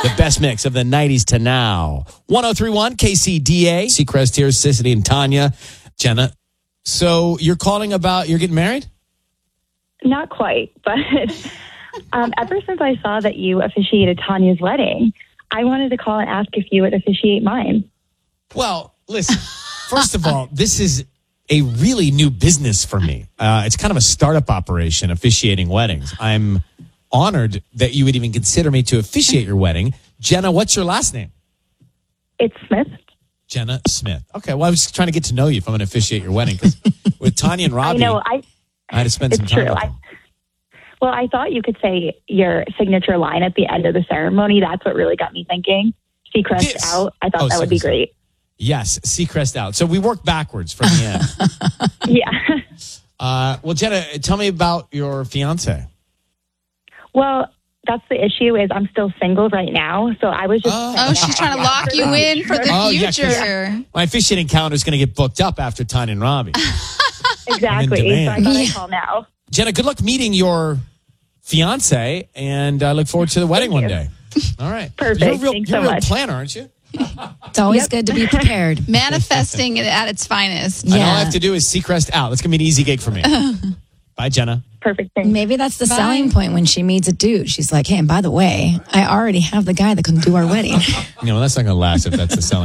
The best mix of the 90s to now. 1031 KCDA. Seacrest here, Sissy and Tanya. Jenna, so you're calling about you're getting married? Not quite, but ever since I saw that you officiated Tanya's wedding, I wanted to call and ask if you would officiate mine. Well, listen, first of all, this is a really new business for me. It's kind of a startup operation, officiating weddings. I'm honored that you would even consider me to officiate your wedding. Jenna, what's your last name? It's Smith. Jenna Smith. Okay, well, I was just trying to get to know you if I'm going to officiate your wedding. Because with Tanya and Robbie, I had to spend some time with them. Well, I thought you could say your signature line at the end of the ceremony. That's what really got me thinking. Seacrest out. I thought that would be great. Yes, Seacrest out. So we work backwards from the end. Yeah. Well, Jenna, tell me about your fiance. Well, that's the issue is I'm still single right now. So I was just... she's trying to lock you in for the future. Yeah, my officiating calendar is going to get booked up after Tanya and Robbie. Exactly. So I thought I'd call now. Jenna, good luck meeting your fiance, and I look forward to the wedding one day. All right. Perfect. You're a real planner, aren't you? It's always good to be prepared. Manifesting it at its finest. Yeah. And all I have to do is Seacrest out. That's going to be an easy gig for me. Bye, Jenna. Perfect. Thanks. Maybe that's the selling point when she meets a dude. She's like, hey, and by the way, I already have the guy that can do our wedding. No, that's not going to last if that's the selling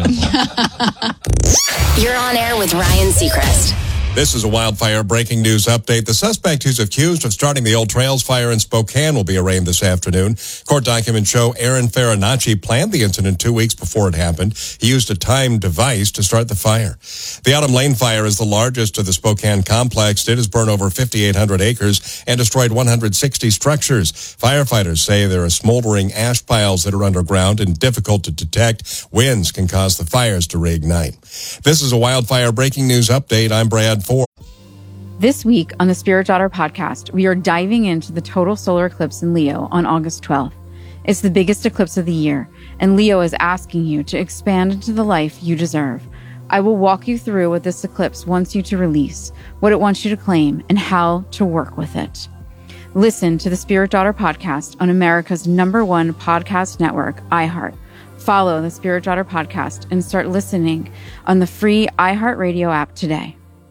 point. You're on air with Ryan Seacrest. This is a wildfire breaking news update. The suspect who's accused of starting the Old Trails fire in Spokane will be arraigned this afternoon. Court documents show Aaron Farinacci planned the incident 2 weeks before it happened. He used a timed device to start the fire. The Autumn Lane fire is the largest of the Spokane complex. It has burned over 5,800 acres and destroyed 160 structures. Firefighters say there are smoldering ash piles that are underground and difficult to detect. Winds can cause the fires to reignite. This is a wildfire breaking news update. I'm Brad Ford. This week on the Spirit Daughter podcast, we are diving into the total solar eclipse in Leo on August 12th. It's the biggest eclipse of the year, and Leo is asking you to expand into the life you deserve. I will walk you through what this eclipse wants you to release, what it wants you to claim, and how to work with it. Listen to the Spirit Daughter podcast on America's #1 podcast network, iHeart. Follow the Spirit Daughter podcast and start listening on the free iHeartRadio app today.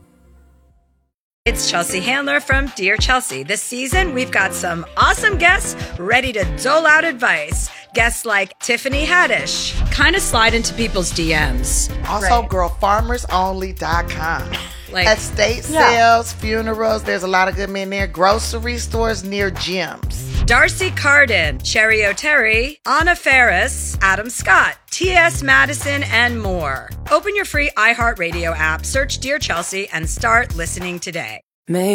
It's Chelsea Handler from Dear Chelsea. This season, we've got some awesome guests ready to dole out advice. Guests like Tiffany Haddish kind of slide into people's DMs. Also, girlfarmersonly.com. Like estate sales, funerals, there's a lot of good men there. Grocery stores near gyms. Darcy Carden, Sherry O'Terry, Anna Ferris, Adam Scott, T.S. Madison, and more. Open your free iHeartRadio app, search Dear Chelsea, and start listening today.